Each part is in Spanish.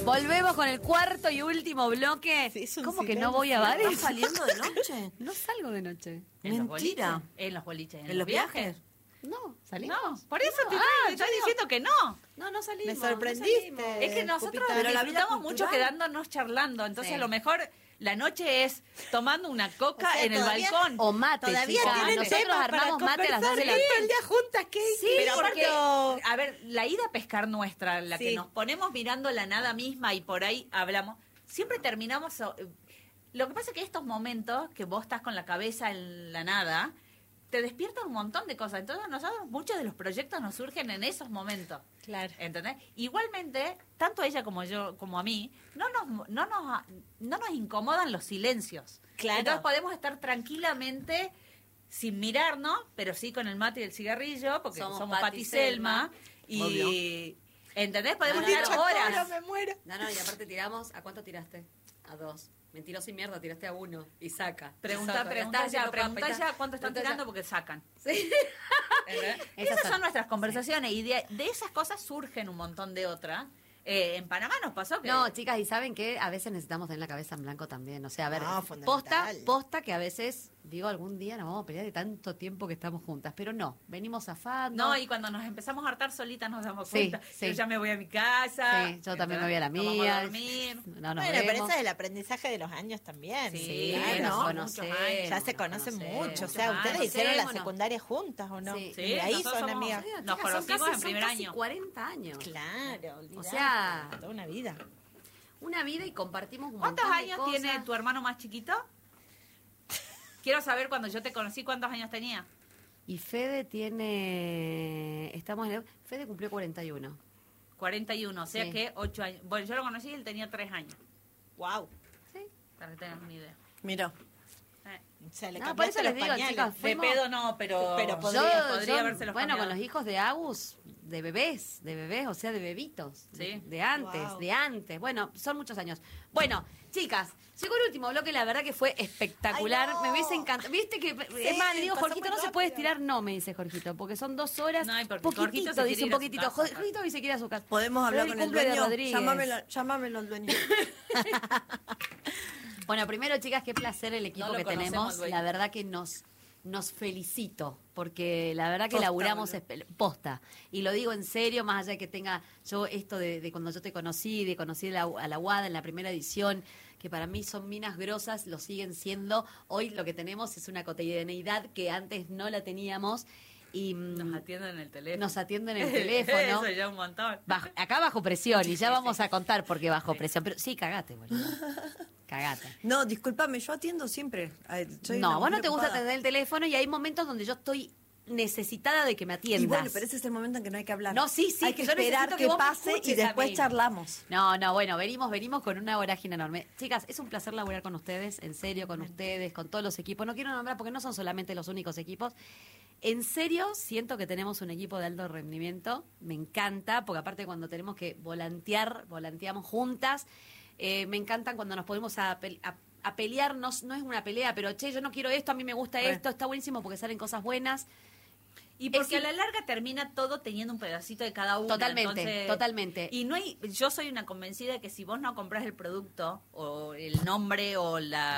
Volvemos con el cuarto y último bloque. Sí, es un ¿Cómo que silencio. no voy a bares? ¿Estás saliendo de noche? No salgo de noche. Mentira. En los boliches. ¿En los viajes? No, salimos. No, por eso te ¿en estoy serio? diciendo que no. No salimos. Me sorprendiste. no salimos. Es que nosotros Pupita. Pero la vida disfrutamos mucho cultural. quedándonos charlando. Entonces, Sí. a lo mejor la noche es tomando una coca O sea, en el todavía- balcón. O mate, Todavía chicas. tienen Nosotros temas para armamos mate a las 2 de la conversar todo el día juntas. ¿Qué? Sí, Pero porque- aparte, a ver, la ida a pescar nuestra, la Sí. que nos ponemos mirando la nada misma y por ahí hablamos, siempre terminamos... Lo que pasa es que estos momentos que vos estás con la cabeza en la nada, te despiertan un montón de cosas. Entonces nosotros, muchos de los proyectos nos surgen en esos momentos. Claro. ¿Entendés? Igualmente, tanto ella como yo, como a mí, no nos incomodan los silencios. Claro. Entonces podemos estar tranquilamente sin mirarnos, pero sí con el mate y el cigarrillo, porque Somos somos Pati Pati y Selma. Obvio. Y ¿entendés? Podemos No, estar no, horas. me muero. No, y aparte tiramos. ¿A cuánto tiraste? A 2. Mentiroso y mierda, tiraste a 1 y saca. Preguntá Saca. ya cuánto están Preguntá tirando ya. porque sacan. Sí. ¿Entendés? Esas Esas son. son nuestras conversaciones y de esas cosas surgen un montón de otras. En Panamá nos pasó que... No, chicas, y saben que a veces necesitamos tener la cabeza en blanco también. O sea, a ver, No, fundamental. posta que a veces, digo, algún día nos vamos a pelear de tanto tiempo que estamos juntas. Pero no, venimos zafando. No, y cuando nos empezamos a hartar solitas nos damos Sí, cuenta. sí. Yo ya me voy a mi casa. Sí, yo también me voy a la Nos vamos mía. a dormir. No nos Bueno, pero vemos. eso es el aprendizaje de los años también. Sí, claro, nos ¿no? conocemos, Ya se nos conocen conocemos. mucho. O sea, Nos ustedes hicieron la conocemos, secundaria juntas, ¿o no? Sí. Sí, Y de ahí nosotros son somos- amigas. Chicas, Nos son conocimos casi- en primer son casi año. 40 años. Claro, olvidate, sea, toda una vida. Una vida y compartimos un ¿Cuántos montón de años cosas. tiene tu hermano más chiquito? Quiero saber cuando yo te conocí cuántos años tenía. Y Fede tiene... Fede cumplió 41. 41, o sea Sí. que 8 años. Bueno, yo lo conocí y él tenía 3 años. Wow. ¿Sí? Para que tengas una idea. Mira, Eh. o sea, le No, por cambiaste eso les los digo, pañales. chicas, De fuimos- pedo no, pero podría haberse los bueno, cambiado. con los hijos de Agus, de bebés, o sea, de bebitos. Sí. De antes, Wow. de antes. Bueno, son muchos años. Bueno, chicas, llegó el último bloque, la verdad que fue espectacular. Ay, no. Me hubiese encantado. Viste que, es más, le digo, pasó Jorgito, muy no se puede rápido. estirar. No, me dice Jorgito, porque son 2 horas. No, y porque poquitito, Jorgito se dice quiere un ir a su poquitito. casa. Jorgito dice que quiere ir a su casa. ¿Podemos Pero hablar es con el cumple de dueño? Rodríguez. Llámamelo al dueño. Bueno, primero, chicas, qué placer el equipo No lo que conocemos, tenemos. dueño. La verdad que nos felicito, porque la verdad que Posta, laburamos boludo. posta. Y lo digo en serio, más allá de que tenga yo esto de cuando yo te conocí, de conocer a la Guada en la primera edición, que para mí son minas grosas, lo siguen siendo. Hoy lo que tenemos es una cotidianeidad que antes no la teníamos. Y Nos atienden en el teléfono. nos atienden en el teléfono. Eso ya un montón. Acá bajo presión, y ya Sí, vamos sí. a contar por qué bajo presión. Pero sí, cagate, boludo. Cagate. No, discúlpame, yo atiendo siempre. Soy una No, vos no mujer te gusta ocupada. atender el teléfono y hay momentos donde yo estoy necesitada de que me atiendas. Y bueno, pero ese es el momento en que no hay que hablar. No, sí, Hay que yo esperar necesito que que vos me pase y escuches a después mí. charlamos. No, bueno, venimos con una vorágine enorme. Chicas, es un placer laburar con ustedes, en serio, con ustedes, con todos los equipos. No quiero nombrar porque no son solamente los únicos equipos. En serio, siento que tenemos un equipo de alto rendimiento. Me encanta, porque aparte cuando tenemos que volanteamos juntas. Me encantan cuando nos podemos a pelear, no es una pelea, pero che, yo no quiero esto, a mí me gusta esto, está buenísimo porque salen cosas buenas. Y porque Es- a la larga termina todo teniendo un pedacito de cada uno. Totalmente, totalmente. Y no hay, yo soy una convencida de que si vos no compras el producto o el nombre o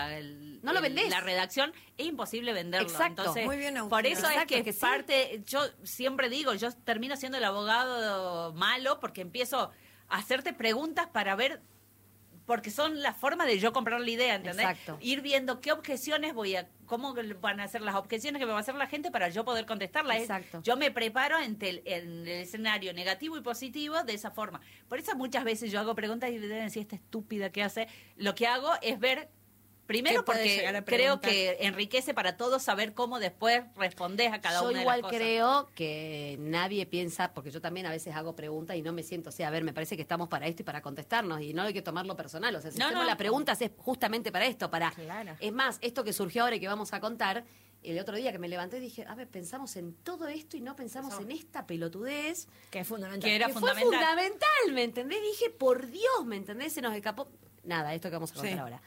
No lo vendés. la redacción, es imposible venderlo. Exacto. Entonces, Muy bien, Agustina. por eso Exacto, es que que sí. parte, yo siempre digo, yo termino siendo el abogado malo porque empiezo a hacerte preguntas para ver, porque son la forma de yo comprar la idea, ¿entendés? Exacto. Ir viendo qué objeciones cómo van a ser las objeciones que me va a hacer la gente para yo poder contestarlas. Exacto. Yo me preparo en el escenario negativo y positivo de esa forma. Por eso muchas veces yo hago preguntas y deben decir, esta estúpida que hace. Lo que hago es ver, primero ¿Qué puede porque llegar a creo preguntar? que enriquece para todos saber cómo después respondés a cada Yo una de igual las cosas. creo que nadie piensa, porque yo también a veces hago preguntas y no me siento, o sea, a ver, me parece que estamos para esto y para contestarnos y no hay que tomarlo personal, o sea, si No, hacemos no. las preguntas es justamente para esto, para... Claro. Es más, esto que surgió ahora y que vamos a contar, el otro día que me levanté dije, a ver, pensamos en todo esto y no pensamos en esta pelotudez Que es fundamental. Que era que fue fundamental. fundamental, ¿me entendés? Dije, por Dios, ¿me entendés? Se nos escapó. Nada, esto que vamos a contar Sí. ahora.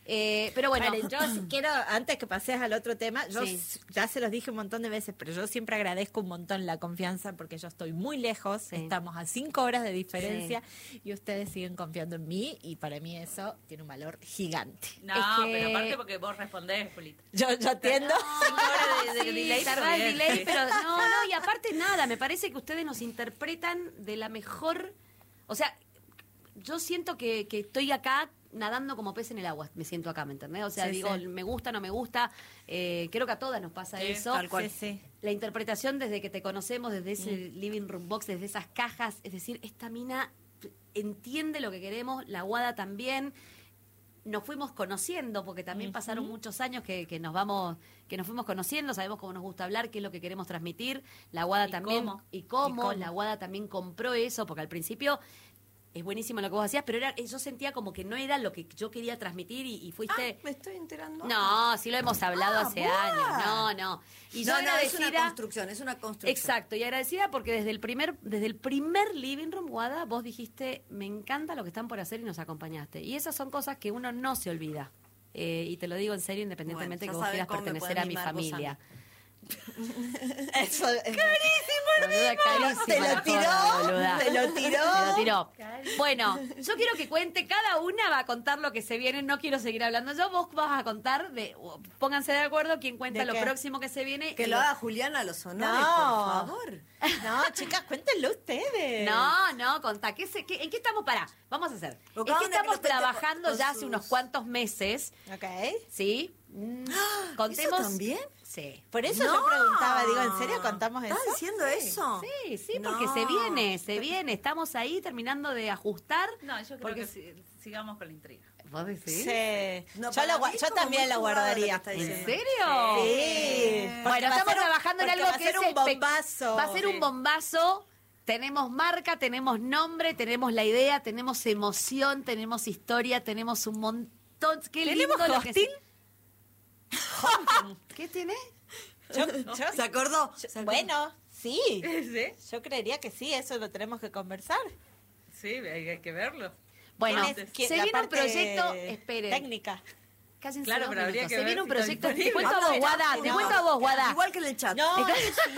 Pero bueno, Vale, yo quiero, antes que pases al otro tema, yo Sí. ya se los dije un montón de veces, pero yo siempre agradezco un montón la confianza porque yo estoy muy lejos, Sí. estamos a 5 horas de diferencia y ustedes siguen confiando en mí y para mí eso tiene un valor gigante. No, Es que- pero aparte porque vos respondés, Julita. Yo atiendo. 5 horas de Sí, delay, tardá el pero bien, delay, sí. pero no, y aparte nada, me parece que ustedes nos interpretan de la mejor, o sea, yo siento que estoy acá nadando como pez en el agua, me siento acá, ¿me entendés? O sea, Sí, digo, sí. me gusta, no me gusta, creo que a todas nos pasa Sí, eso. tal cual. Sí, sí. La interpretación desde que te conocemos, desde ese living room box, desde esas cajas, es decir, esta mina entiende lo que queremos, la Guada también. Nos fuimos conociendo, porque también pasaron muchos años que nos fuimos conociendo, sabemos cómo nos gusta hablar, qué es lo que queremos transmitir. La Guada Y también. cómo. Y cómo. Y cómo. La Guada también compró eso, porque al principio es buenísimo lo que vos hacías, pero yo sentía como que no era lo que yo quería transmitir y fuiste... ¿Me estoy enterando? No, sí lo hemos hablado hace ¡buah! años. No. Y yo No, es una agradecida... construcción, es una construcción. Exacto, y agradecida porque desde el primer living room, Guada, vos dijiste, me encanta lo que están por hacer y nos acompañaste. Y esas son cosas que uno no se olvida. Y te lo digo en serio, independientemente Bueno, ya que vos sabes quieras cómo me pertenecer pueden a mi mimar vos a mí. familia. Eso es. Boluda, carísima Te lo la tiró, joda, boluda. te lo tiró. Te lo tiró. Bueno, yo quiero que cuente, cada una va a contar lo que se viene, no quiero seguir hablando yo, vos vas a contar, pónganse de acuerdo quién cuenta ¿De lo qué? próximo que se viene. Que y lo haga Juliana los honores, No. por favor. No, chicas, cuéntenlo ustedes. No, contá. ¿En qué estamos? Pará, vamos a hacer. Porque Es que vamos a que estamos lo cuente trabajando con ya hace sus- unos cuantos meses, Ok. ¿sí? Contemos. ¿Eso también? Sí. Por eso No. yo preguntaba, digo, ¿en serio contamos eso? ¿Estás diciendo eso? Sí, porque No. se viene. Estamos ahí terminando de ajustar. No, yo creo Porque- que sigamos con la intriga. ¿Vos decís? Sí. No, yo para lo mí es yo como también muy la jugado guardaría. lo que está ¿En diciendo. serio? Sí. Bueno, Porque va a estamos ser un- trabajando en porque algo va a que ser es un bombazo. Va a ser un Sí. bombazo. Tenemos marca, tenemos nombre, tenemos la idea, tenemos emoción, tenemos historia, tenemos un montón. Qué lindo ¿Tenemos lo que hostil? ¿Qué tiene? ¿Se acordó? Bueno, sí. ¿Sí? Yo creería que sí, eso lo tenemos que conversar. Sí, hay que verlo. Bueno, ¿Quién es- se la viene un parte proyecto, esperen. Técnica. Cállense Claro, 2 pero habría minutos. que Se ver viene un si está proyecto. Te disponible. cuento a vos, Guada. Te cuento a vos, Guada. Igual que en el chat. No,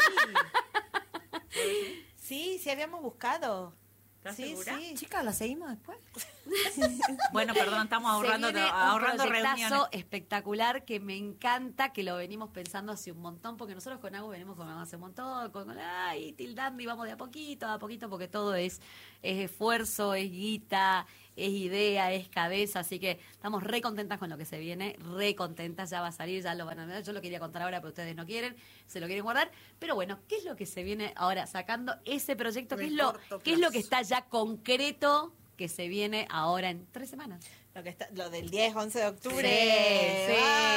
sí, sí habíamos buscado. ¿Estás Sí, segura? sí. Chicas, ¿la seguimos después? Bueno, perdón, estamos ahorrando, Se viene ahorrando un proyectazo reuniones. espectacular que me encanta, que lo venimos pensando hace un montón, porque nosotros con Agus venimos con hace un montón, ay, tildando y vamos de a poquito, porque todo es esfuerzo, es guita, es idea, es cabeza, así que estamos re contentas con lo que se viene, re contentas, ya va a salir, ya lo van a ver, yo lo quería contar ahora, pero ustedes no quieren, se lo quieren guardar, pero bueno, ¿qué es lo que se viene ahora sacando ese proyecto? En ¿Qué es el lo corto qué es lo plazo. que está ya concreto que se viene ahora en 3 semanas? Lo del 10, 11 de octubre. Sí,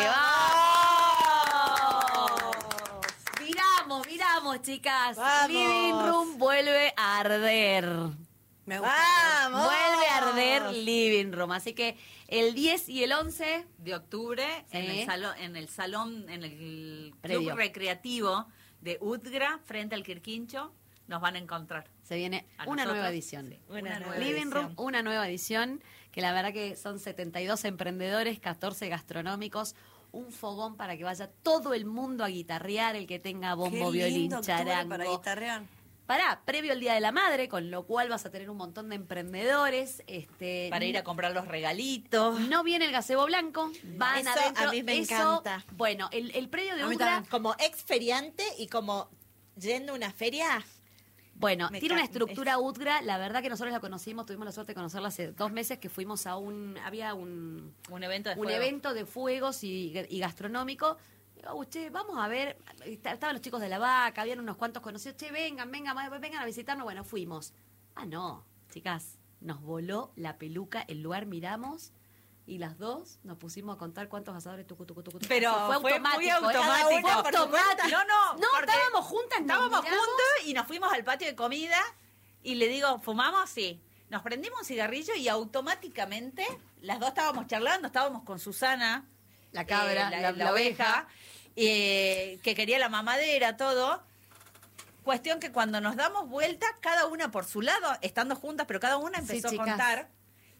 ¡Vamos! Viramos, chicas. Vamos. Living Room vuelve a arder. Me gusta. ¡Vamos! Vuelve a arder Living Room. Así que el 10 y el 11, De octubre en Sí. el salón, en el Predio. club recreativo de Udgra, frente al Quirquincho, nos van a encontrar. se viene A una nosotros, nueva edición. sí, Una nueva Living edición. Room, una nueva edición, que la verdad que son 72 emprendedores, 14 gastronómicos, un fogón para que vaya todo el mundo a guitarrear, el que tenga bombo, Qué violín, lindo octubre charango. para guitarrear. Previo al Día de la Madre, con lo cual vas a tener un montón de emprendedores. Para ir a comprar los regalitos. No viene el gazebo blanco, van Eso adentro. a mí me Eso, encanta. Bueno, el predio de A mí Udra, también. Como exferiante y como yendo a una feria. bueno, Me tiene una encanta. estructura Udgra. La verdad que nosotros la conocimos, tuvimos la suerte de conocerla hace 2 meses que fuimos a había un Un evento de un fuego. evento de fuegos y gastronómico. Digo, che, vamos a ver, estaban los chicos de la vaca, habían unos cuantos conocidos, che, vengan a visitarnos, bueno, fuimos. Ah, no, chicas, nos voló la peluca, el lugar miramos y las dos nos pusimos a contar cuántos asadores tucu. Pero Así, fue muy automático. Cada una por su automático. cuenta. No, porque estábamos juntas, nos Estábamos miramos. juntos y nos fuimos al patio de comida y le digo, ¿fumamos? Sí. Nos prendimos un cigarrillo y automáticamente las dos estábamos charlando, estábamos con Susana, La cabra, la oveja, que quería la mamadera, todo. Cuestión que cuando nos damos vuelta, cada una por su lado, estando juntas, pero cada una empezó Sí, a chicas. contar.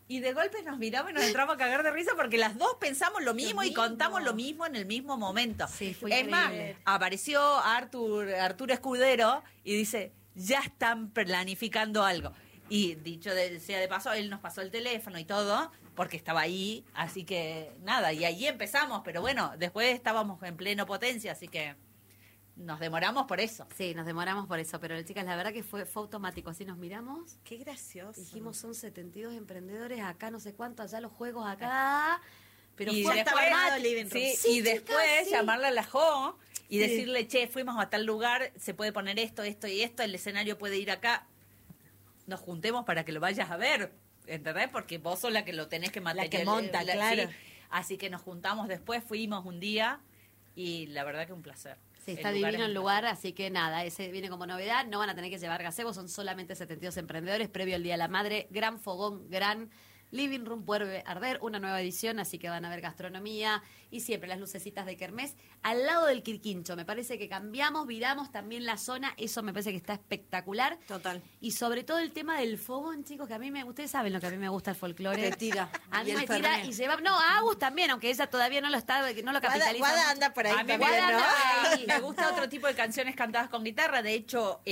Y de golpe nos miramos y nos entramos a cagar de risa porque las dos pensamos lo mismo y contamos lo mismo en el mismo momento. Sí, fue es más, increíble. apareció Artur Escudero y dice, ya están planificando algo. Y dicho sea de paso, él nos pasó el teléfono y todo, porque estaba ahí, así que nada, y ahí empezamos, pero bueno, después estábamos en pleno potencia, así que nos demoramos por eso. Sí, nos demoramos por eso, pero chicas, la verdad que fue automático. Así nos miramos, Qué gracioso. dijimos son 72 emprendedores, acá no sé cuánto, allá los juegos acá. Pero Y fue después, automático. living room. sí, Sí, y chicas, después sí. llamarle a la Jo y decirle, che, fuimos a tal lugar, se puede poner esto, esto y esto, el escenario puede ir acá. Nos juntemos para que lo vayas a ver, ¿entendés? Porque vos sos la que lo tenés que La que materializar. monta, claro. Sí. Así que nos juntamos después, fuimos un día y la verdad que un placer. Sí, está divino el lugar, así que nada, ese viene como novedad. No van a tener que llevar gazebo, son solamente 72 emprendedores previo al Día de la Madre. Gran fogón, gran living room, vuelve a arder, una nueva edición, así que van a ver gastronomía y siempre las lucecitas de Kermés. Al lado del Quirquincho, me parece que cambiamos, viramos también la zona, eso me parece que está espectacular. Total. Y sobre todo el tema del fogón, chicos, que a mí ustedes saben lo que a mí me gusta el folclore. Te tira. A mí Y el me tira Fernet. y lleva, no, a Agus también, aunque ella todavía no lo capitaliza. Guada mucho. anda por ahí A mí también, Guada ¿no? anda por ahí. me gusta otro tipo de canciones cantadas con guitarra. De hecho,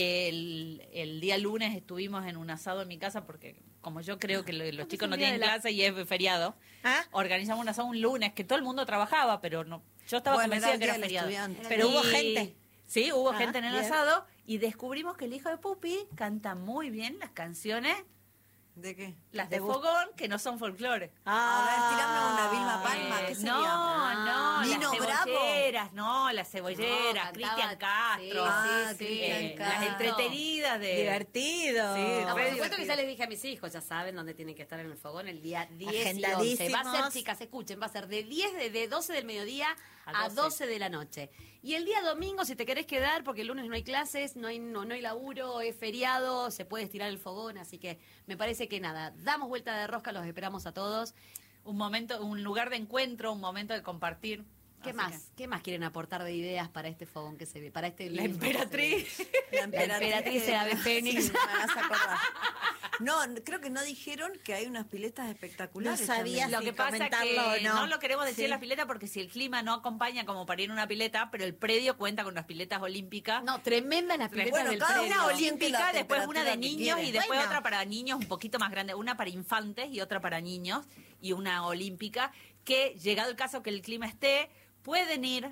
el día lunes estuvimos en un asado en mi casa porque como yo creo que los chicos un no día tienen de la- clase y es feriado, ¿Ah? organizamos un asado un lunes que todo el mundo trabajaba, pero no, yo estaba Bueno, convencida era que era el día del feriado. estudiante. Pero hubo Y- gente. Sí, hubo Ah, gente en el bien. asado y descubrimos que el hijo de Pupi canta muy bien las canciones, ¿De qué? las ¿Te de gusta? fogón, que no son folclore. A ver, tirame una Vilma Palma, ¿qué sería? No, Nino las Bravo. cebolleras, no, las cebolleras, No, Cristian cantaba- Castro, Ah, sí, Cristian sí. Castro. las entretenidas de... Divertido. Sí, No, por re supuesto divertido. que ya les dije a mis hijos, ya saben dónde tienen que estar en el fogón el día 10 y 11. Agendadísimos. Va a ser, chicas, escuchen, va a ser de 12 del mediodía A a 12 de la noche. Y el día domingo, si te querés quedar, porque el lunes no hay clases, no hay laburo, es feriado, se puede estirar el fogón, así que me parece que nada, damos vuelta de rosca, los esperamos a todos. Un momento, un lugar de encuentro, un momento de compartir. ¿Qué Así más? ¿Qué más quieren aportar de ideas para este fogón que se ve? Para este La living room que se emperatriz. ve? emperatriz de Ave Fénix. Sí, me vas a acordar. No, creo que no dijeron que hay unas piletas espectaculares. No sabía. también. Lo Sí, que pasa es comentarlo que o no. no lo queremos decir Sí. en la pileta porque si el clima no acompaña como para ir a una pileta, pero el predio cuenta con unas piletas olímpicas. No, tremenda las piletas Bueno, del cada predio. Una uno siente olímpica, la después una de temperatura que niños quiere. y después Bueno. otra para niños un poquito más grande, una para infantes y otra para niños y una olímpica que llegado el caso que el clima esté, pueden ir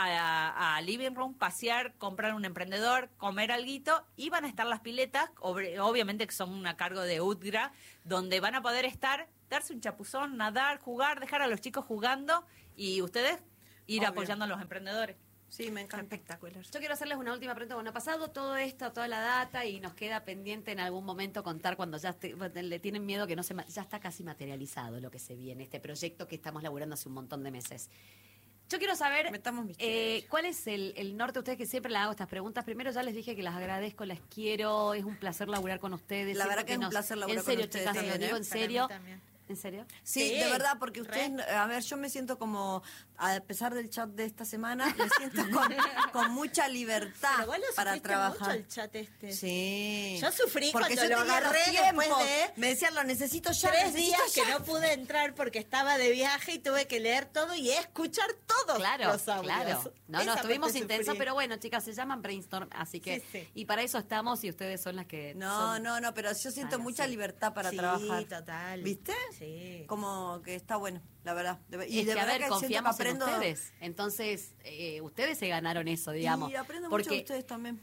a Living Room, pasear, comprar un emprendedor, comer alguito y van a estar las piletas, obviamente que son a cargo de UTGRA, donde van a poder estar, darse un chapuzón, nadar, jugar, dejar a los chicos jugando y ustedes ir Obvio. apoyando a los emprendedores. Sí, me encanta. Espectacular. Yo quiero hacerles una última pregunta. Bueno, ha pasado todo esto, toda la data y nos queda pendiente en algún momento contar cuando ya le tienen miedo que no se ya está casi materializado lo que se viene, este proyecto que estamos laburando hace un montón de meses. Yo quiero saber Metamos misterio. cuál es el norte. Ustedes que siempre les hago estas preguntas. Primero ya les dije que las agradezco, las quiero, es un placer laburar con ustedes. La siento verdad que es un placer laburar En serio, con ustedes chicas, también, lo digo ¿eh? en Para mí serio. también. ¿En serio? Sí, Sí, de verdad, porque re. ustedes, a ver, yo me siento como, a pesar del chat de esta semana, me siento con mucha libertad Pero vos lo para sufriste trabajar. mucho el chat este. Sí. Yo sufrí porque cuando yo lo tenía los agarré tiempos. después de Me decían, lo necesito ya. 3 necesito días ya. que no pude entrar porque estaba de viaje y tuve que leer todo y escuchar todos Claro, los audios. claro. No, Esa estuvimos parte intensos, sufrí. pero bueno, chicas, se llaman brainstorm, así que Sí, sí. y para eso estamos y ustedes son las que No, son- no, pero yo siento Ah, mucha sí. libertad para Sí, trabajar. total. ¿Viste? Sí. Como que está bueno, la verdad. Y es de que, a verdad ver, que siento que confiamos aprendo. en ustedes. Entonces, ustedes se ganaron eso, digamos. Y aprendo mucho porque, de ustedes también.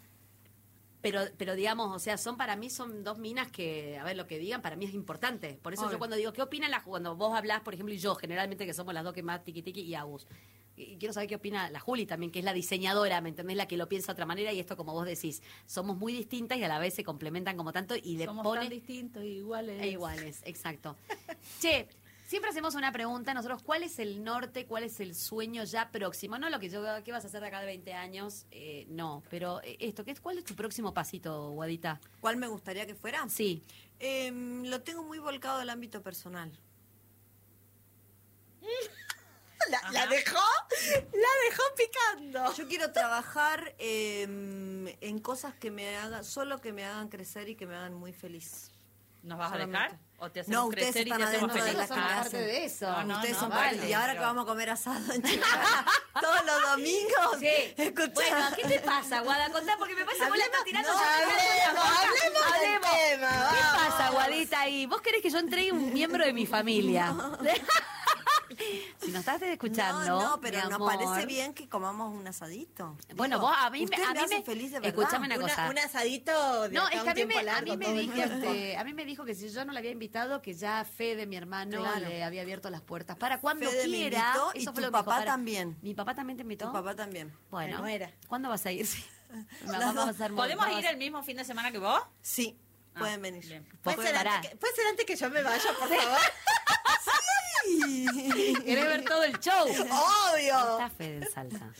pero digamos, o sea, para mí son dos minas que, a ver, lo que digan, para mí es importante. Por eso Obvio. yo cuando digo, ¿qué opinan cuando vos hablás, por ejemplo, y yo, generalmente que somos las dos que más tiqui tiqui y Agus? Y quiero saber qué opina la Juli también, que es la diseñadora, ¿me entendés? La que lo piensa de otra manera y esto, como vos decís, somos muy distintas y a la vez se complementan como tanto y le Somos pone... tan distintos, iguales. E iguales, exacto. Che, siempre hacemos una pregunta nosotros, ¿cuál es el norte, cuál es el sueño ya próximo? No lo que ¿qué vas a hacer de acá de 20 años? No, pero esto, ¿cuál es tu próximo pasito, Guadita? ¿Cuál me gustaría que fuera? Sí. Lo tengo muy volcado al ámbito personal. La dejó picando. Yo quiero trabajar en cosas que me hagan, solo que me hagan crecer y que me hagan muy feliz. ¿Nos vas a Solamente. dejar? ¿O te hacemos No, ustedes crecer y están te hacemos adentro de feliz? la Somos casa. parte de eso. No, Ustedes son vale, parte. Y ahora pero- que vamos a comer asado en Chihuahua todos los domingos. Sí. Escuchá. Bueno, ¿qué te pasa, Guada? Contá, porque me parece que vos le estás tirando. no, hablemos del tema, ¿Qué vamos. pasa, Guadita? Ahí? ¿Vos querés que yo entregue un miembro de mi familia? Si nos estás escuchando, No, pero mi nos amor. parece bien que comamos un asadito. Bueno, Digo, vos a mí, usted a me mí hace feliz de verdad. Escuchame una cosa. Un asadito de No, acá es un que a mí, tiempo a largo, mí me todo el dijo, tiempo. a mí me dijo que si yo no la había invitado, que ya Fede, mi hermano, Claro. le había abierto las puertas. Para cuando Fede me quiera. invitó y eso fue tu lo que me dijo, papá para- también. ¿Mi papá también te invitó? Tu papá también. Bueno, La nuera. ¿cuándo vas a ir? Sí. Las Vamos a dos. hacer ¿Podemos vamos ir a- el mismo fin de semana que vos? Sí, Ah, pueden venir. bien. ¿Puede ser, Pará. antes que yo me vaya, por favor? ¿Querés ver todo el show? ¡Obvio! Está Fede en Salta.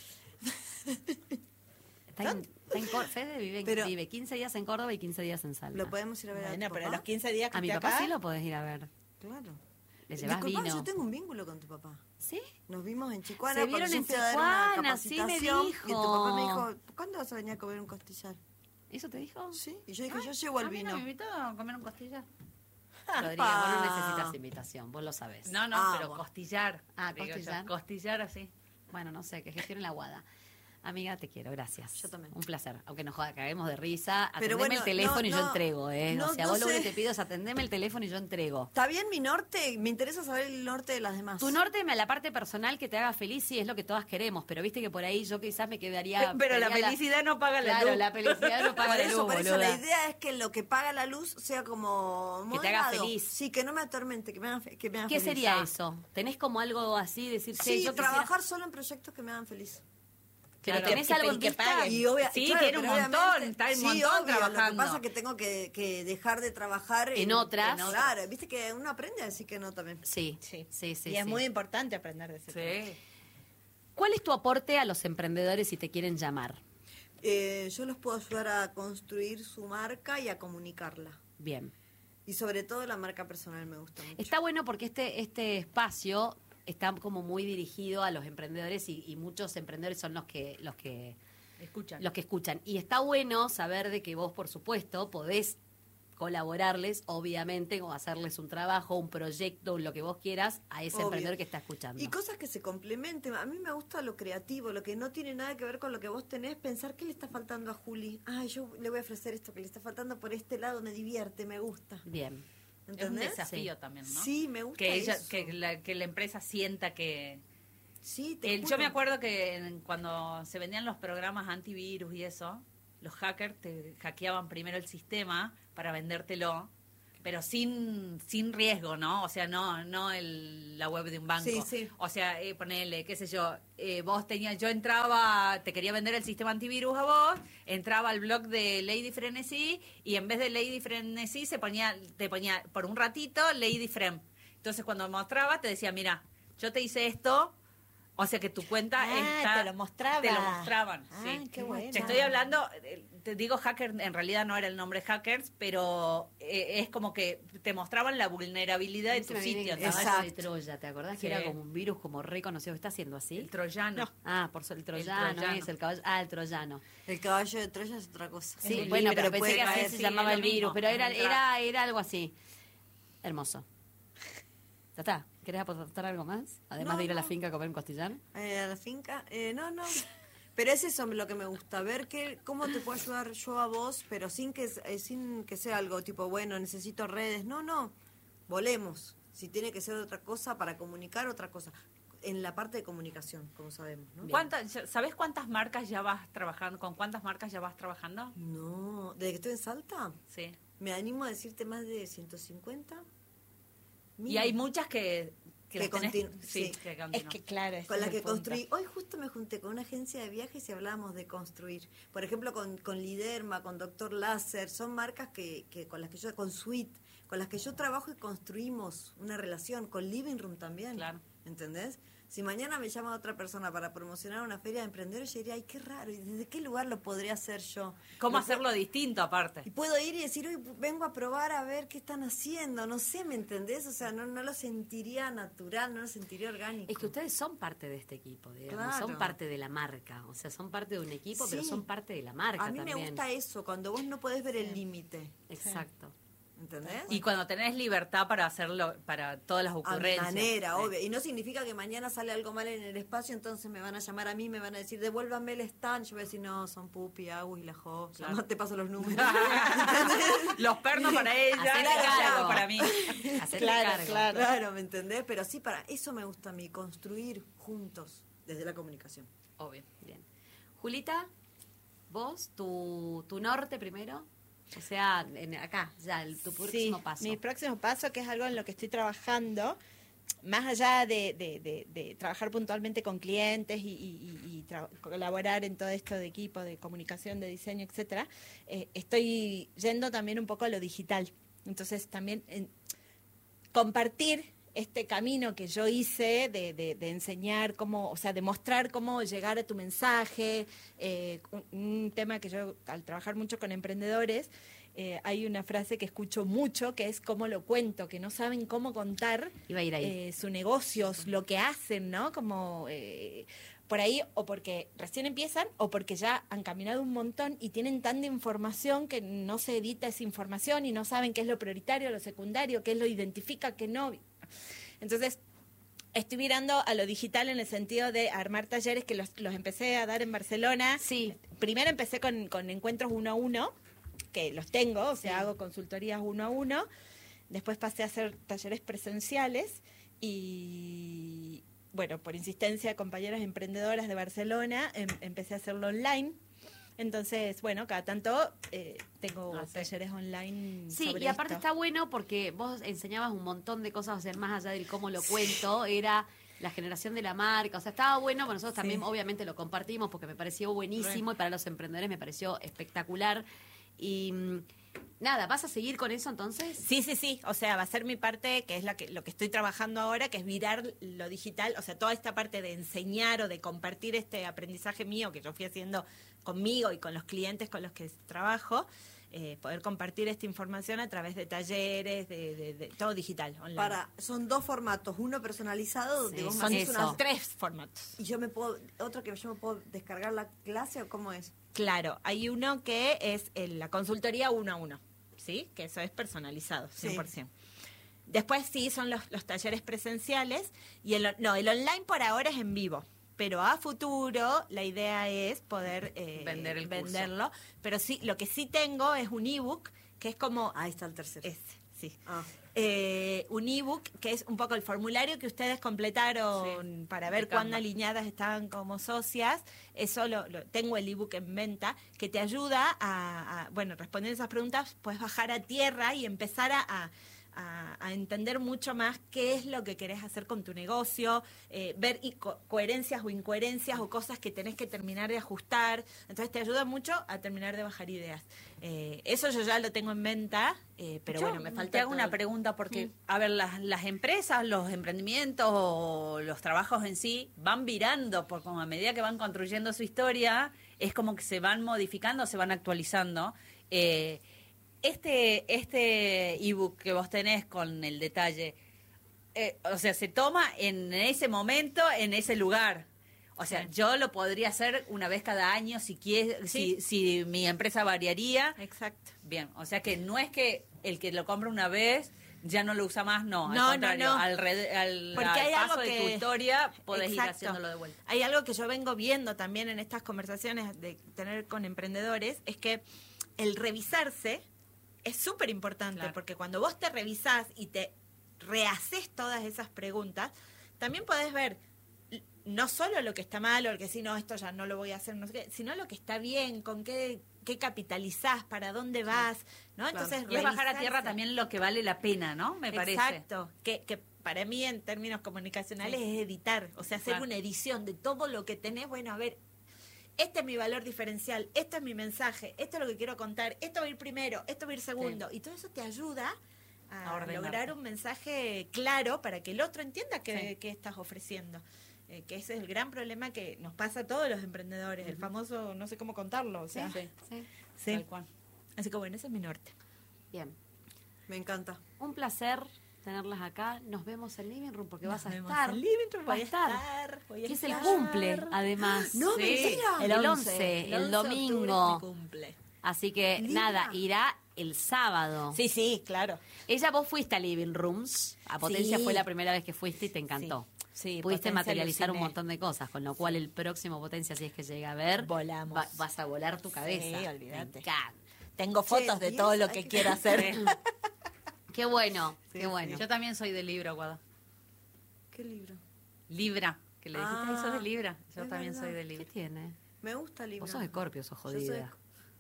Está en Fede Pero- vive 15 días en Córdoba y 15 días en Salta. ¿Lo podemos ir a ver a Bueno, tu pero papá? los 15 días que A mi esté papá acá, sí lo podés ir a ver. Claro. Le llevas Disculpa, vino. yo tengo un vínculo con tu papá. ¿Sí? Nos vimos en Chihuahua. Se vieron cuando yo en fui a dar una Chihuahua, sí me capacitación, dijo. Y tu papá me dijo, ¿cuándo vas a venir a comer un costillar? ¿Eso te dijo? Sí. Y yo dije, yo llevo el ¿A mí no vino. me invitó a comer un costillar? Rodríguez, vos no necesitas invitación, vos lo sabés. No, Ah, pero bueno. costillar. Ah, digo yo. costillar. Costillar así. Bueno, no sé, que gestionen la Guada. Amiga, te quiero, gracias. Yo también. Un placer. Aunque nos caguemos de risa, atendeme bueno, el teléfono y yo no, entrego, ¿eh? no, o sea, no vos lo sé. único que te pido es atendeme el teléfono y yo entrego. ¿Está bien mi norte? Me interesa saber el norte de las demás. Tu norte, la parte personal que te haga feliz, sí, es lo que todas queremos, pero viste que por ahí yo quizás me quedaría... Pero la quedaría felicidad no paga la Claro, luz. la felicidad no paga Por la eso, luz, por eso boluda. la idea es que lo que paga la luz sea como Que te haga moderado. feliz. Sí, que no me atormente, que me haga, que me haga ¿Qué feliz. sería eso? ¿Tenés como algo así, decir, che, Sí, yo quisiera- trabajar solo en proyectos que me hagan feliz. Pero Claro, tenés que- algo y en que vista? paguen. Y Sí, claro, tiene un pero montón, obviamente- está un sí, montón obvio, trabajando. Lo que pasa es que tengo que dejar de trabajar En otras. Claro, viste que uno aprende a decir que no también. Sí, Sí. sí, sí. y es sí. muy importante aprender de ese tema. Sí. ¿Cuál es tu aporte a los emprendedores si te quieren llamar? Yo los puedo ayudar a construir su marca y a comunicarla. Bien. Y sobre todo la marca personal me gusta mucho. Está bueno porque este espacio está como muy dirigido a los emprendedores y muchos emprendedores son los que Escucha. escuchan. Y está bueno saber de que vos, por supuesto, podés colaborarles, obviamente, o hacerles un trabajo, un proyecto, lo que vos quieras, a ese Obvio. emprendedor que está escuchando. Y cosas que se complementen. A mí me gusta lo creativo, lo que no tiene nada que ver con lo que vos tenés. Pensar qué le está faltando a Juli. Ay, yo le voy a ofrecer esto que le está faltando por este lado. Me divierte, me gusta. Bien. Es un ¿Entendés? desafío también, ¿no? Sí, me gusta Que ella, eso. que la empresa sienta que... Sí, te Yo juro. me acuerdo que cuando se vendían los programas antivirus y eso, los hackers te hackeaban primero el sistema para vendértelo, pero sin riesgo, ¿no? O sea, no la web de un banco. Sí, sí. O sea, ponele, qué sé yo, yo entraba, te quería vender el sistema antivirus a vos, entraba al blog de Lady Frenesí y en vez de Lady Frenesí te ponía por un ratito Lady Frem. Entonces cuando mostraba te decía, mira, yo te hice esto. O sea que tu cuenta está... te lo mostraba. Te lo mostraban, Ah, sí. qué bueno. Te estoy hablando, te digo hacker, en realidad no era el nombre hackers, pero es como que te mostraban la vulnerabilidad de Se tu me viene sitio. el ¿no? caballo Exacto. de Troya, ¿te acordás Sí. que era como un virus como reconocido? ¿Está haciendo así? El troyano. Ah, por eso el troyano, troyano. es el caballo. Ah, el troyano. El caballo de Troya es otra cosa. Sí, un bueno, libro, pero pensé puede que así caer, se sí, llamaba es el lo virus, mismo, pero era, entrar. era algo así. Hermoso. Ya está. ¿Querés aportar algo más? Además No, de ir a la no. finca a comer un costillar. A la finca. No. Pero es eso lo que me gusta, ver cómo te puedo ayudar yo a vos, pero sin que sea algo tipo, bueno, necesito redes. No, volemos. Si tiene que ser otra cosa para comunicar, otra cosa. En la parte de comunicación, como sabemos, ¿no? ¿Sabes cuántas marcas ya vas trabajando? ¿Con cuántas marcas ya vas trabajando? No, ¿desde que estoy en Salta? Sí. Me animo a decirte más de 150. Y hay muchas que Que las tenés- continu- sí, sí. que Es continúan. que claro, ese Con es las el que punto. construí. Hoy justo me junté con una agencia de viajes y hablábamos de construir. Por ejemplo, con Liderma, con Doctor Láser. Son marcas que con las que yo, con Suite, con las que yo trabajo y construimos una relación. Con Living Room también. Claro. ¿Entendés? Si mañana me llama otra persona para promocionar una feria de emprendedores, yo diría, ay, qué raro. ¿Y desde qué lugar lo podría hacer yo? ¿Cómo Lo hacerlo distinto aparte? Y puedo ir y decir, hoy vengo a probar a ver qué están haciendo. No sé, ¿me entendés? O sea, no lo sentiría natural, no lo sentiría orgánico. Es que ustedes son parte de este equipo, digamos. Claro. Son parte de la marca. O sea, son parte de un equipo, pero Sí. son parte de la marca A mí también. me gusta eso, cuando vos no podés ver el límite. Exacto. ¿entendés? Y cuando tenés libertad para hacerlo, para todas las A mi ocurrencias. manera, Sí. obvio. Y no significa que mañana sale algo mal en el espacio, entonces me van a llamar a mí, me van a decir, devuélvame el stand. Yo voy a decir, no, son Pupi, Agus y la Jo. Claro. No te paso los números. Los pernos para ella, Hacete y los cargo. llavos para mí. Hacerte Claro, cargo. claro. Claro, ¿me entendés? Pero sí, para eso me gusta a mí, construir juntos desde la comunicación. Obvio. Bien. Julita, vos, tu norte primero. O sea, acá, ya, tu próximo paso. Mi próximo paso, que es algo en lo que estoy trabajando, más allá de trabajar puntualmente con clientes y colaborar en todo esto de equipo, de comunicación, de diseño, etcétera, estoy yendo también un poco a lo digital. Entonces, también compartir este camino que yo hice de enseñar cómo, o sea, de mostrar cómo llegar a tu mensaje, un tema que yo, al trabajar mucho con emprendedores, hay una frase que escucho mucho, que es cómo lo cuento, que no saben cómo contar Iba a ir ahí. sus negocios, lo que hacen, ¿no? Como por ahí, o porque recién empiezan, o porque ya han caminado un montón y tienen tanta información que no se edita esa información y no saben qué es lo prioritario, lo secundario, qué es lo identifica, qué no. Entonces, estoy mirando a lo digital en el sentido de armar talleres que los empecé a dar en Barcelona. Sí. Primero empecé con encuentros 1 a 1, que los tengo, o sea, hago consultorías 1 a 1. Después pasé a hacer talleres presenciales y, bueno, por insistencia de compañeras emprendedoras de Barcelona, empecé a hacerlo online. Entonces, bueno, cada tanto tengo Ah, sí. talleres online. Sí, sobre y aparte esto. está bueno porque vos enseñabas un montón de cosas, o sea, más allá del cómo lo cuento, era la generación de la marca, o sea, estaba bueno, pero nosotros también obviamente lo compartimos porque me pareció buenísimo y para los emprendedores me pareció espectacular. Y nada, ¿vas a seguir con eso entonces? Sí. O sea, va a ser mi parte, que es lo que estoy trabajando ahora, que es virar lo digital. O sea, toda esta parte de enseñar o de compartir este aprendizaje mío que yo fui haciendo conmigo y con los clientes con los que trabajo, poder compartir esta información a través de talleres, de todo digital, online. Son 2 formatos, uno personalizado, donde Sí, vos me son haces eso. una... 3 formatos. Y otro que yo me puedo descargar la clase, ¿o cómo es? Claro, hay uno que es la consultoría 1 a 1, ¿sí? Que eso es personalizado, 100%. Después sí son los talleres presenciales y el online por ahora es en vivo. Pero a futuro la idea es poder Vender el curso. venderlo. Pero sí, lo que sí tengo es un ebook que es como... Ahí está el tercero. sí. Ah. Un ebook que es un poco el formulario que ustedes completaron para ver de Canva. cuándo alineadas estaban como socias. Eso tengo el ebook en venta que te ayuda bueno, responder esas preguntas, puedes bajar a tierra y empezar a entender mucho más qué es lo que querés hacer con tu negocio, ver coherencias o incoherencias o cosas que tenés que terminar de ajustar. Entonces te ayuda mucho a terminar de bajar ideas. Eso yo ya lo tengo en venta, pero Yo bueno, me falta te hago todo. una pregunta porque, a ver, las empresas, los emprendimientos o los trabajos en sí van virando, porque como a medida que van construyendo su historia, es como que se van modificando, se van actualizando. Este ebook que vos tenés con el detalle, o sea, se toma en ese momento, en ese lugar. O sea, yo lo podría hacer una vez cada año si mi empresa variaría. Exacto. Bien, o sea que no es que el que lo compra una vez ya no lo usa más, no. No, al contrario, no. al Porque hay paso algo de tu que- historia podés ir Exacto. haciéndolo de vuelta. Hay algo que yo vengo viendo también en estas conversaciones de tener con emprendedores, es que el revisarse es súper importante, Claro. porque cuando vos te revisás y te rehaces todas esas preguntas, también podés ver no solo lo que está mal o lo que sí, no, esto ya no lo voy a hacer, no sé qué, sino lo que está bien, con qué capitalizás, para dónde vas, ¿no? Claro. Entonces, Y es bajar a revisarse. tierra también lo que vale la pena, ¿no? Me parece. Exacto, que para mí en términos comunicacionales es editar, o sea, hacer Claro. una edición de todo lo que tenés, bueno, a ver, este es mi valor diferencial, este es mi mensaje, esto es lo que quiero contar, esto va a ir primero, esto va a ir segundo, y todo eso te ayuda A a ordenarte. lograr un mensaje claro para que el otro entienda qué Sí. estás ofreciendo. Que ese es el gran problema que nos pasa a todos los emprendedores, el famoso no sé cómo contarlo, o sea, Sí, Sí. sí. tal cual. Así que bueno, ese es mi norte. Bien. Me encanta. Un placer tenerlas acá. Nos vemos en Living Room porque Nos vas a vemos estar. en Living Room, Va a voy a estar. estar, voy a Que es el estar. cumple, además. No, Sí. mentira. El 11, el 11 de octubre domingo. es mi cumple. Así que Linda. nada, irá el sábado. Sí, claro. Vos fuiste a Living Rooms. A Potencia Sí. fue la primera vez que fuiste y te encantó. Sí, Pudiste Potencia materializar un aluciné. montón de cosas, con lo cual el próximo Potencia, si es que llega a ver, Volamos. vas a volar tu cabeza. Sí, Me olvídate. encanta. Tengo fotos de y todo eso lo hay que que- quiero hacer. Qué bueno, Sí, qué bueno. Yo también soy de Libra, Guada. ¿Qué libro? Libra. Que le dijiste, Ah, "Ay, sos de Libra". Yo es también verdad. soy de ¿Qué Libra. tiene? Me gusta Libra. Vos sos Escorpio, sos Yo soy- jodida.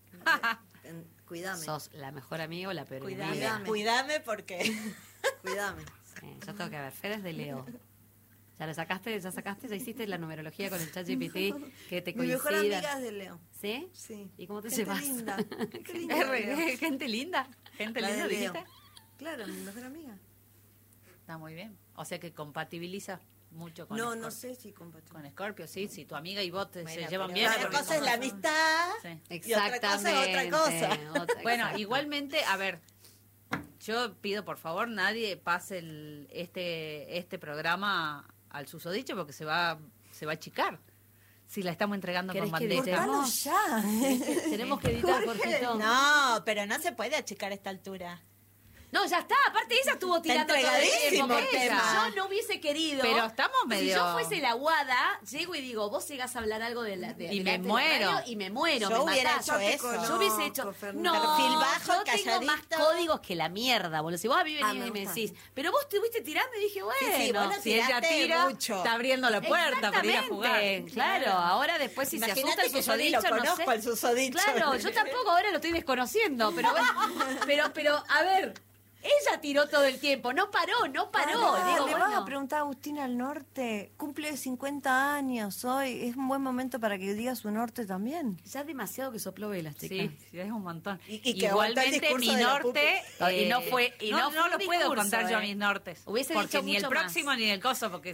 Cuidame. Sos la mejor amiga o la peor Cuidame, enemiga. cuidame porque... Cuidame. Sí, yo tengo que ver. Fede es de Leo. ¿Ya sacaste? ¿Ya hiciste la numerología con el ChatGPT que te Mi mejor amiga coincida? es de Leo. ¿Sí? Sí. ¿Y cómo te Gente llevas? linda. Qué linda Leo. Gente linda. Gente La linda, de Leo. dijiste. Claro, mi mejor amiga. Está muy bien. O sea que compatibiliza mucho con No Scorpio. sé si compatible. Con Scorpio, sí. Si tu amiga y vos se Bueno, llevan pero bien. una es porque cosa es son- la amistad Sí. y otra cosa es otra cosa. Bueno, igualmente, a ver, yo pido por favor nadie pase este programa al susodicho porque se va a achicar. Si la estamos entregando con ¿Querés que bandeja. Cortalo ya. Tenemos que editar, Jorgito. No, pero no se puede achicar a esta altura. No, ya está. Aparte ella estuvo tirando todo el entregadísimo tiempo. el Ella. tema. Yo no hubiese querido. Pero estamos medio- Si yo fuese la guada, llego y digo, vos llegás a hablar algo de la de Y me delante del muero. radio y me muero. Yo me hubiera matás. hecho Yo te eso. conozco, Yo hubiese hecho. Fernanda. No, Perfil bajo, yo tengo más calladito. códigos que la mierda, boludo. Si vos a mí venís me y me gusta. decís, pero vos estuviste tirando y dije, bueno. sí, vos lo Si ella tiraste tira, mucho. está abriendo la puerta para ir a jugar. Exactamente, Claro, ahora después si se asusta Imagínate el que yo ni lo susodicho, no conozco sé. al susodicho. Claro, yo tampoco ahora lo estoy desconociendo, pero bueno, pero a ver, ella tiró todo el tiempo, no paró. Pará, Digo, le bueno, vas a preguntar a Agustina al norte. Cumple 50 años hoy. Es un buen momento para que diga su norte también. ya demasiado que sopló velas, chicas. Sí, sí, es un montón. Y que aguantó el Igualmente discurso mi de la norte pupi. Y no fue- y no fue lo un puedo discurso, contar yo a mis nortes. Hubiese porque dicho ni el mucho más. próximo ni el coso porque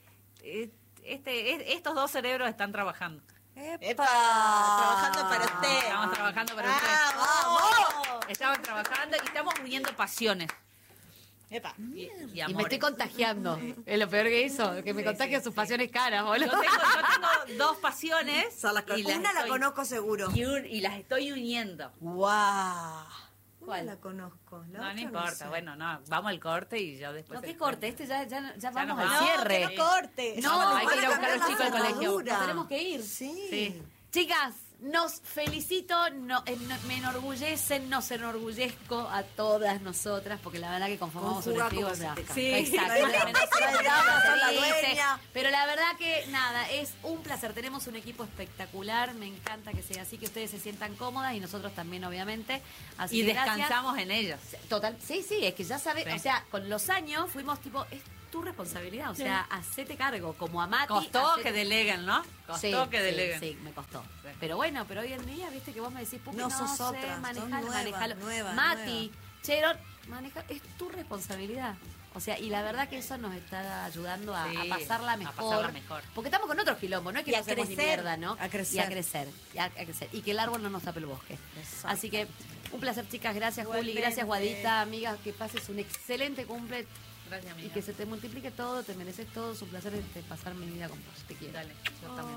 estos dos cerebros están trabajando. ¡Epa! Trabajando para usted. Estamos trabajando para ¡Vamos! Estamos trabajando y estamos uniendo pasiones ¡Epa! y Y me amores. estoy contagiando. Es lo peor que hizo, que me contagia sus pasiones caras, Yo boludo. tengo dos pasiones y las Una la estoy- conozco seguro. y las estoy uniendo. ¡Guau! Una ¿Cuál? la conozco. La No, otra no importa. sé. Bueno, no, vamos al corte y yo después. No, ¿qué corte? Este ya vamos nos al vamos. cierre. No, que no corte. No, Vamos, hay que ir a buscar a los Van chicos del cambiar la colegio. cerradura. Nos tenemos que ir. Sí. Sí. Chicas, nos felicito, me enorgullecen, nos enorgullezco a todas nosotras, porque la verdad que conformamos un Conjuga equipo. como O sea, se te canta. Sí. exactamente. Sos la Felices. dueña. Pero la verdad que nada, es un placer. Tenemos un equipo espectacular, me encanta que sea así, que ustedes se sientan cómodas y nosotros también, obviamente. Así Y que gracias. descansamos en ellos. Total, sí, es que ya sabes, Sí. o sea, con los años fuimos tipo, es tu responsabilidad, o sea, hacete cargo, como a Mati. Costó hacete- que deleguen, ¿no? Costó que deleguen. Sí, me costó. Pero bueno, pero hoy en día, viste que vos me decís, Pupi, No no, sos sé, otra, sos manejalo, nueva, manejalo. nueva, Mati, Cheron, maneja, es tu responsabilidad. O sea, y la verdad que eso nos está ayudando a, Sí, a pasarla a mejor. pasarla mejor. Porque estamos con otros quilombos, no es que Y no a hacemos ni crecer, mierda, ¿no? a crecer. Y a crecer, a crecer. Y que el árbol no nos tape el bosque. Así que un placer, chicas. Gracias, Juli. Igualmente. Gracias, Guadita. Amigas, que pases un excelente cumple Gracias, y amiga. que se te multiplique todo. Te mereces todo. Es un placer pasar mi vida con vos. Te quiero. Dale, yo también.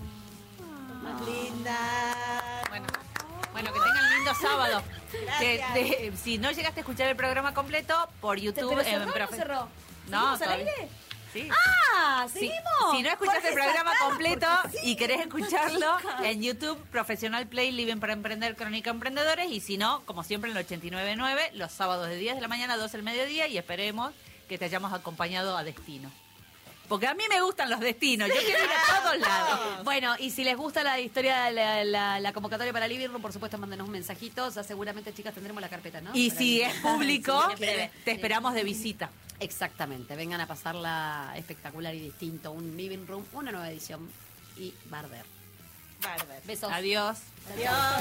Más linda. Bueno, que tengan lindo sábado. Gracias. Si no llegaste a escuchar el programa completo, por YouTube. ¿Pero cerró o no Profe- cerró? No, ¿Seguimos al todavía. aire? Sí. ¡Ah! Si, ¿Seguimos? si no escuchaste el programa sacala, completo porque y querés escucharlo en YouTube, Profesional Play, Living para Emprender, Crónica Emprendedores. Y si no, como siempre en el 89.9, los sábados de 10 de la mañana a 12 del mediodía. Y esperemos que te hayamos acompañado a destino. Porque a mí me gustan los destinos. Yo quiero ir a todos lados. Bueno, y si les gusta la historia de la convocatoria para Living Room, por supuesto, mándenos un mensajito. Ya seguramente, chicas, tendremos la carpeta, ¿no? Y Para si Living es Room. público, Sí, en breve. te esperamos de visita. Exactamente. Vengan a pasarla espectacular y distinto. Un Living Room, una nueva edición y Barber. Barber. Besos. Adiós. Adiós.